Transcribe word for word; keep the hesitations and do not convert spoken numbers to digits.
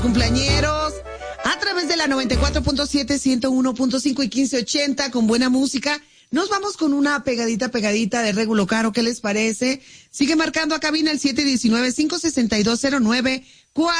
Cumpleañeros a través de la noventa y cuatro punto siete, ciento uno punto cinco y quince ochenta con buena música. Nos vamos con una pegadita, pegadita de Regulo Caro. ¿Qué les parece? Sigue marcando a cabina el siete uno nueve, cinco seis dos, cero nueve cuatro.